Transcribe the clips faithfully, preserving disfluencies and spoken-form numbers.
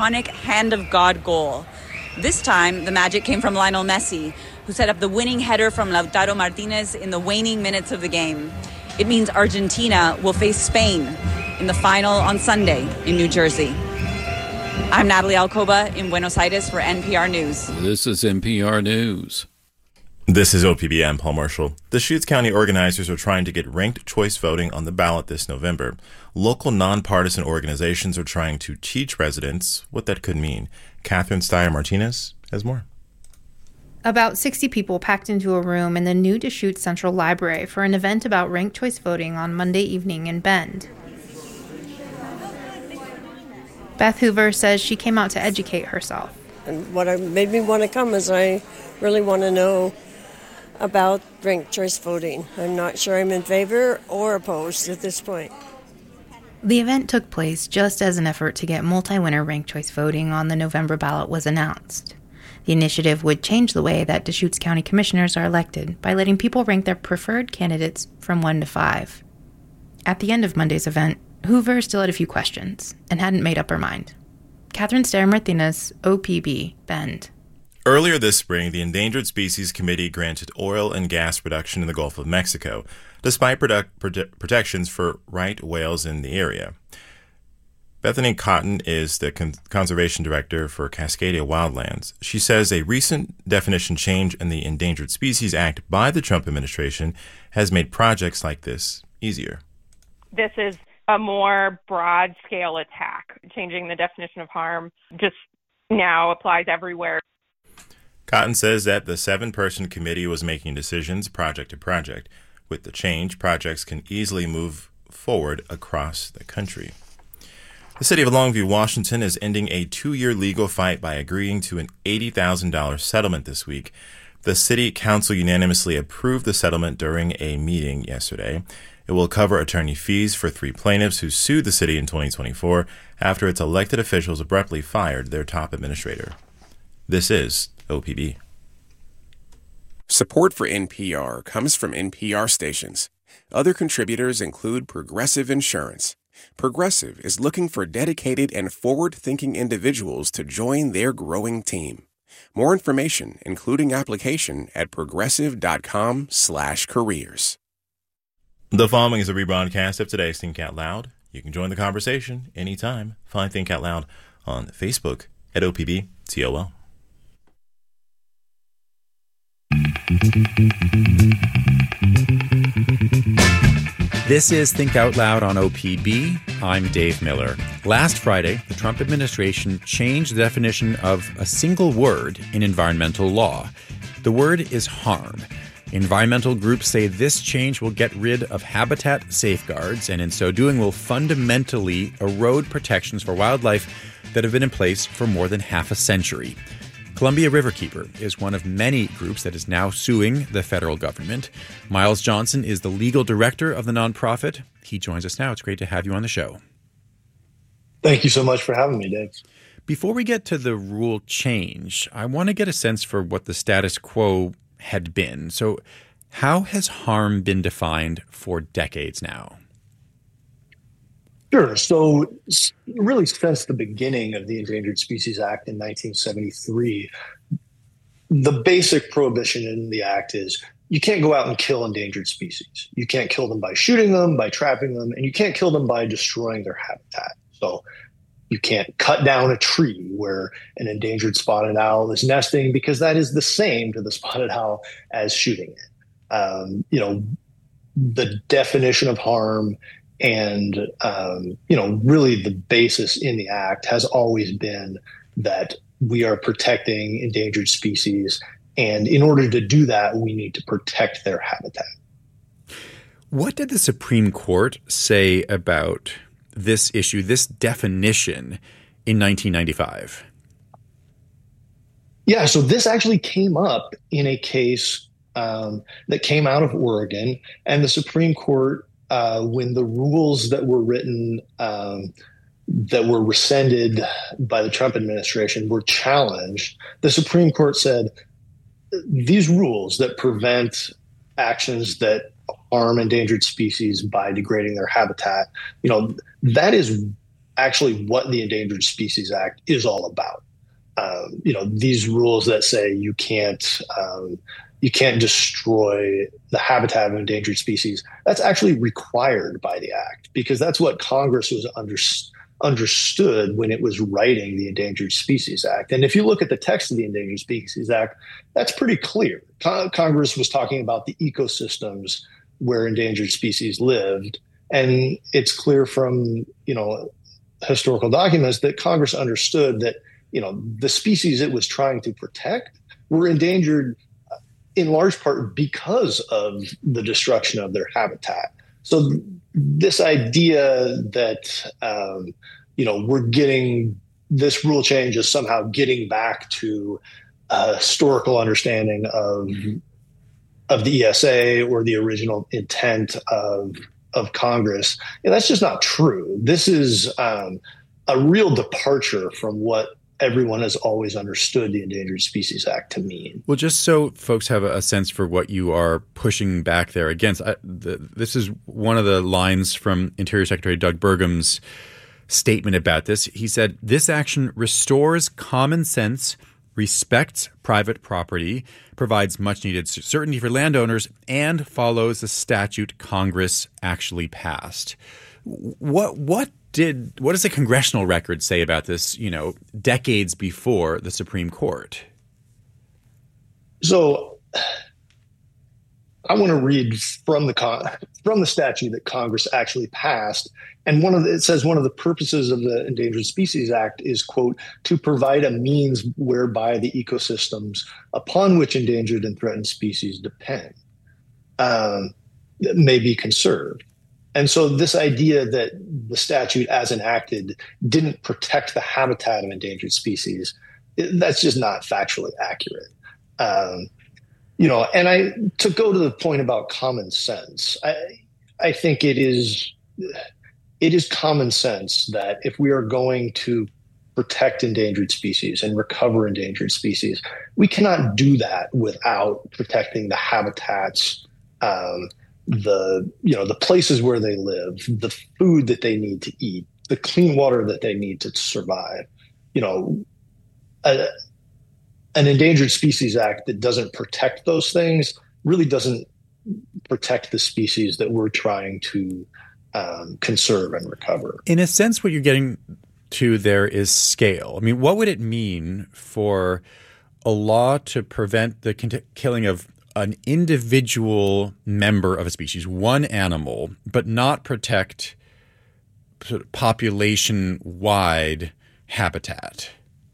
iconic Hand of God goal. This time, the magic came from Lionel Messi, who set up the winning header from Lautaro Martinez in the waning minutes of the game. It means Argentina will face Spain in the final on Sunday in New Jersey. I'm Natalie Alcoba in Buenos Aires for N P R News. This is N P R News. This is O P B. I'm Paul Marshall. The Deschutes County organizers are trying to get ranked choice voting on the ballot this November. Local nonpartisan organizations are trying to teach residents what that could mean. Catherine Steyer-Martinez has more. About sixty people packed into a room in the new Deschutes Central Library for an event about ranked choice voting on Monday evening in Bend. Beth Hoover says she came out to educate herself. And what made me want to come is I really want to know about ranked choice voting. I'm not sure I'm in favor or opposed at this point. The event took place just as an effort to get multi-winner ranked choice voting on the November ballot was announced. The initiative would change the way that Deschutes County commissioners are elected by letting people rank their preferred candidates from one to five. At the end of Monday's event, Hoover still had a few questions and hadn't made up her mind. Catherine Steyer-Martinez, O P B, Bend. Earlier this spring, the Endangered Species Committee granted oil and gas production in the Gulf of Mexico, despite produ- prote- protections for right whales in the area. Bethany Cotton is the Con- Conservation Director for Cascadia Wildlands. She says a recent definition change in the Endangered Species Act by the Trump administration has made projects like this easier. This is a more broad-scale attack. Changing the definition of harm just now applies everywhere. Cotton says that the seven-person committee was making decisions project to project. With the change, projects can easily move forward across the country. The city of Longview, Washington, is ending a two-year legal fight by agreeing to an eighty thousand dollars settlement this week. The city council unanimously approved the settlement during a meeting yesterday. It will cover attorney fees for three plaintiffs who sued the city in twenty twenty-four after its elected officials abruptly fired their top administrator. This is O P B. Support for N P R comes from N P R stations. Other contributors include Progressive Insurance. Progressive is looking for dedicated and forward-thinking individuals to join their growing team. More information, including application, at progressive.com slash careers. The following is a rebroadcast of today's Think Out Loud. You can join the conversation anytime. Find Think Out Loud on Facebook at O P B T O L. This is Think Out Loud on O P B. I'm Dave Miller. Last Friday, the Trump administration changed the definition of a single word in environmental law. The word is harm. Environmental groups say this change will get rid of habitat safeguards and in so doing will fundamentally erode protections for wildlife that have been in place for more than half a century. Columbia Riverkeeper is one of many groups that is now suing the federal government. Miles Johnson is the legal director of the nonprofit. He joins us now. It's great to have you on the show. Thank you so much for having me, Dave. Before we get to the rule change, I want to get a sense for what the status quo had been. So how has harm been defined for decades now? Sure. So really since the beginning of the Endangered Species Act in nineteen seventy-three, the basic prohibition in the act is you can't go out and kill endangered species. You can't kill them by shooting them, by trapping them, and you can't kill them by destroying their habitat. So you can't cut down a tree where an endangered spotted owl is nesting because that is the same to the spotted owl as shooting it. Um, you know, the definition of harm and, um, you know, really the basis in the act has always been that we are protecting endangered species. And in order to do that, we need to protect their habitat. What did the Supreme Court say about this issue, this definition, in nineteen ninety-five? Yeah, so this actually came up in a case um, that came out of Oregon, and the Supreme Court, uh, when the rules that were written um, that were rescinded by the Trump administration were challenged, the Supreme Court said these rules that prevent actions that harm endangered species by degrading their habitat, you know, that is actually what the Endangered Species Act is all about. Um, you know, these rules that say you can't um, you can't destroy the habitat of endangered species, that's actually required by the Act, because that's what Congress was under, understood when it was writing the Endangered Species Act. And if you look at the text of the Endangered Species Act, that's pretty clear. Con- Congress was talking about the ecosystems where endangered species lived. And it's clear from, you know, historical documents that Congress understood that, you know, the species it was trying to protect were endangered in large part because of the destruction of their habitat. So this idea that, um, you know, we're getting this rule change is somehow getting back to a historical understanding of, of the E S A or the original intent of, of Congress, and that's just not true. This is um, a real departure from what everyone has always understood the Endangered Species Act to mean. Well, just so folks have a sense for what you are pushing back there against, I, the, this is one of the lines from Interior Secretary Doug Burgum's statement about this. He said, "This action restores common sense, respects private property, provides much-needed certainty for landowners, and follows the statute Congress actually passed." What what did what does the congressional record say about this, you know, decades before the Supreme Court? So I want to read from the from the statute that Congress actually passed. And one of the, it says one of the purposes of the Endangered Species Act is, quote, to provide a means whereby the ecosystems upon which endangered and threatened species depend um, may be conserved. And so this idea that the statute as enacted didn't protect the habitat of endangered species, that's just not factually accurate. Um, you know, and I to go to the point about common sense, I I think it is it is common sense that if we are going to protect endangered species and recover endangered species, we cannot do that without protecting the habitats, um, the you know the places where they live, the food that they need to eat, the clean water that they need to survive. You know, a, an Endangered Species Act that doesn't protect those things really doesn't protect the species that we're trying to um, conserve and recover. In a sense, what you're getting to there is scale. I mean, what would it mean for a law to prevent the con- killing of an individual member of a species, one animal, but not protect sort of population-wide habitat?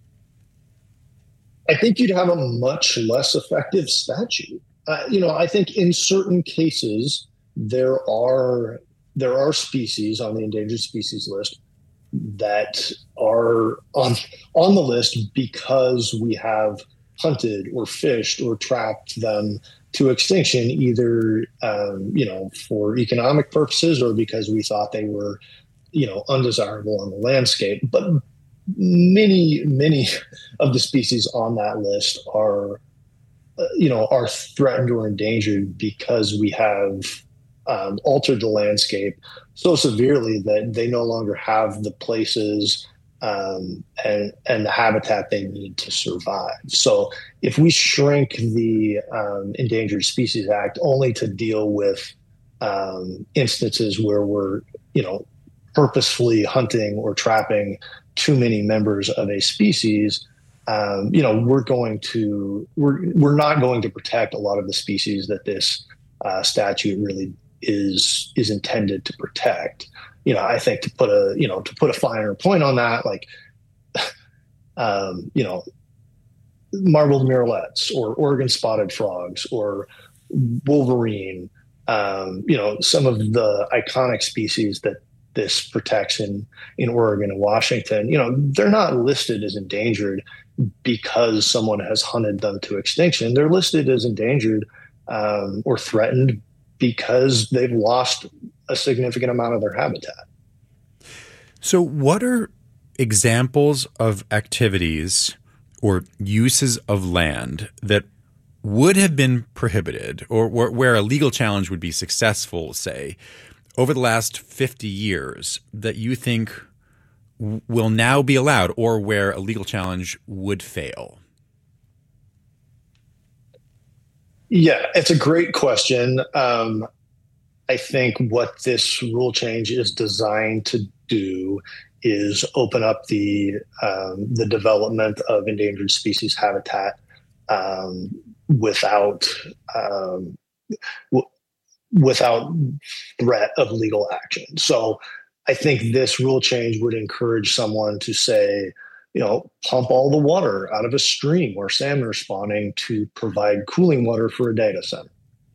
I think you'd have a much less effective statute. Uh, you know, I think in certain cases there are there are species on the endangered species list that are on on the list because we have hunted or fished or trapped them to extinction, either um, you know for economic purposes or because we thought they were you know undesirable on the landscape. But many many of the species on that list are uh, you know are threatened or endangered because we have um, altered the landscape so severely that they no longer have the places um, and and the habitat they need to survive. So if we shrink the um, Endangered Species Act only to deal with um, instances where we're you know purposefully hunting or trapping too many members of a species, um, you know, we're going to we're we're not going to protect a lot of the species that this uh, statute really is is intended to protect. You know, I think to put a you know to put a finer point on that, like, um, you know, marbled murrelets or Oregon spotted frogs or wolverine, um, you know, some of the iconic species that this protects in, in Oregon and Washington, you know, they're not listed as endangered because someone has hunted them to extinction. They're listed as endangered um, or threatened because they've lost a significant amount of their habitat. So what are examples of activities or uses of land that would have been prohibited or where a legal challenge would be successful, say, over the last fifty years that you think w- will now be allowed, or where a legal challenge would fail? Yeah, it's a great question. Um, I think what this rule change is designed to do is open up the um, the development of endangered species habitat um, without um, w- without threat of legal action. So I think this rule change would encourage someone to say, you know, pump all the water out of a stream where salmon are spawning to provide cooling water for a data center.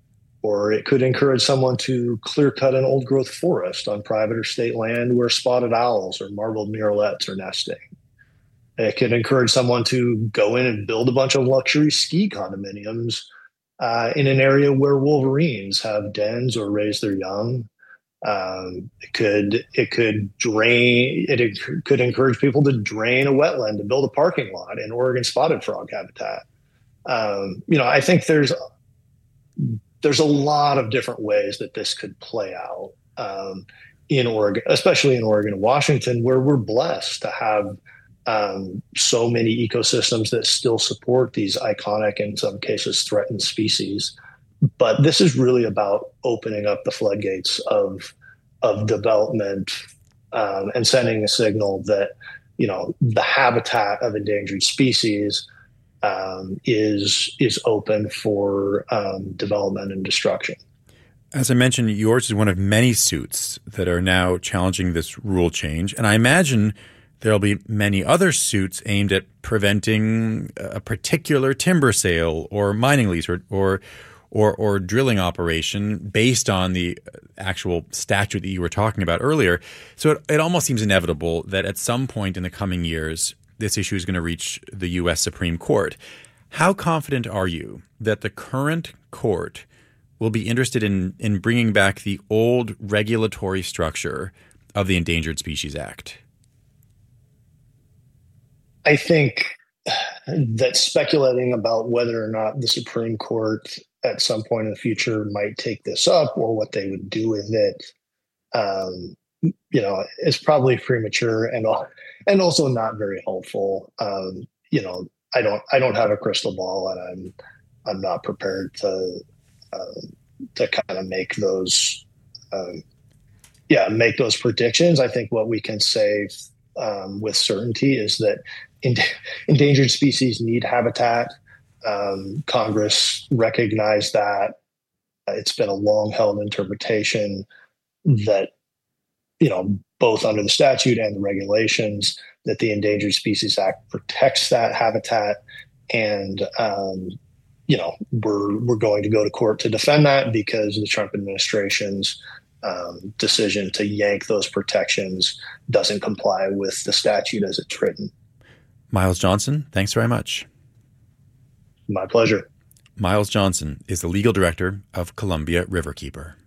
Or it could encourage someone to clear cut an old growth forest on private or state land where spotted owls or marbled murrelets are nesting. It could encourage someone to go in and build a bunch of luxury ski condominiums uh, in an area where wolverines have dens or raise their young. Um, it could it could drain it could encourage people to drain a wetland to build a parking lot in Oregon spotted frog habitat. Um, you know, I think there's there's a lot of different ways that this could play out um, in Oregon, especially in Oregon and Washington, where we're blessed to have um, so many ecosystems that still support these iconic, in some cases, threatened species. But this is really about opening up the floodgates of of development um, and sending a signal that, you know, the habitat of endangered species um, is is open for um, development and destruction. As I mentioned, yours is one of many suits that are now challenging this rule change, and I imagine there'll be many other suits aimed at preventing a particular timber sale or mining lease or or Or, or drilling operation based on the actual statute that you were talking about earlier. So it, it almost seems inevitable that at some point in the coming years, this issue is going to reach the U S Supreme Court. How confident are you that the current court will be interested in, in bringing back the old regulatory structure of the Endangered Species Act? I think that speculating about whether or not the Supreme Court at some point in the future might take this up or what they would do with it, um, you know, is probably premature and and also not very helpful. Um, you know, I don't I don't have a crystal ball, and I'm I'm not prepared to uh, to kind of make those um, yeah make those predictions. I think what we can say um, with certainty is that endangered species need habitat. Um, Congress recognized that. It's been a long-held interpretation that, you know, both under the statute and the regulations, that the Endangered Species Act protects that habitat, and um, you know, we're we're going to go to court to defend that because the Trump administration's um, decision to yank those protections doesn't comply with the statute as it's written. Miles Johnson, thanks very much. My pleasure. Miles Johnson is the legal director of Columbia Riverkeeper.